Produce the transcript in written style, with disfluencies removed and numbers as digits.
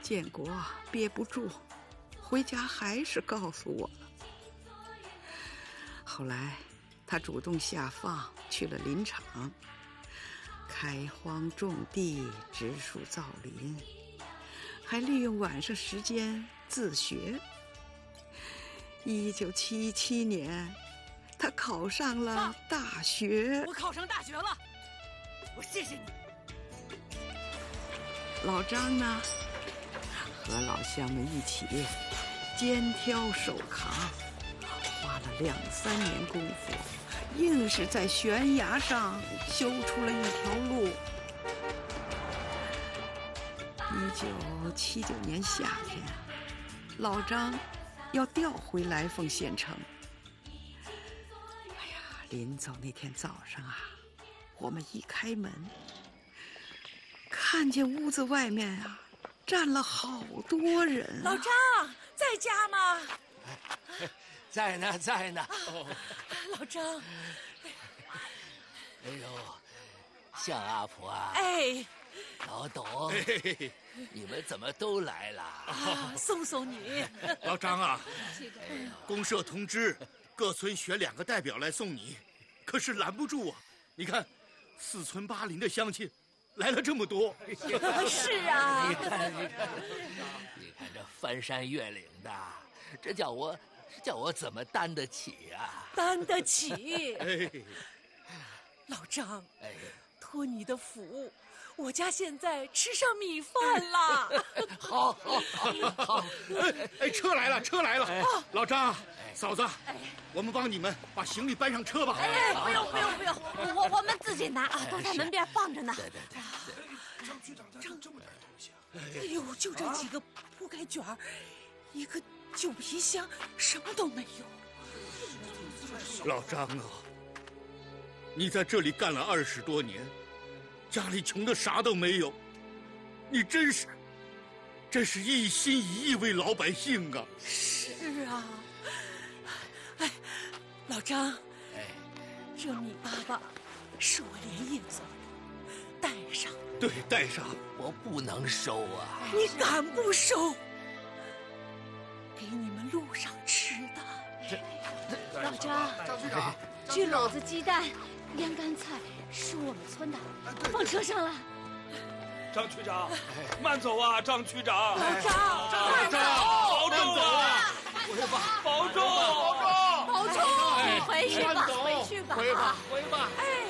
建国憋不住，回家还是告诉我了。后来他主动下放去了林场，开荒种地，植树造林，还利用晚上时间自学。1977年，他考上了大学。 我考上大学了，我谢谢你。 老张呢，和老乡们一起肩挑手扛，花了2、3年功夫，硬是在悬崖上修出了一条路。1979年夏天，老张要调回来凤县城。哎呀，临走那天早上啊，我们一开门，看见屋子外面啊站了好多人。 老张在家吗？ 在呢，在呢。 老张， 哎呦，向阿婆啊！ 哎， 老董，你们怎么都来了？ 送送你。 老张啊，公社通知各村选2个代表来送你，可是拦不住啊！你看，4村8邻的乡亲来了这么多。 是啊， 你看这翻山越岭的，这叫我怎么担得起啊？ 担得起。 哎， 老张， 哎， 托你的福，我家现在吃上米饭了。 好， 哎，车来了，车来了！老张，嫂子，我们帮你们把行李搬上车吧。 哎，不用，我们自己拿啊，都在门边放着呢。 对。 张局长带这么点东西啊？ 哎呦，就这几个铺盖卷儿，一个旧皮箱，什么都没有。 老张啊，你在这里干了20多年，家里穷的啥都没有，你真是一心一意为老百姓啊！ 是啊，哎，老张， 哎， 这米粑粑是我连夜做的，带上。 对，带上。 我不能收啊！ 你敢不收？给你们路上吃的。 老张， 张局长， 这篓子鸡蛋、秧干菜是我们村的，放车上了。 张区长，慢走啊，张区长。 老张， 慢走，保重啊！保重， 保重，回去吧，回去吧， 回吧。 哎。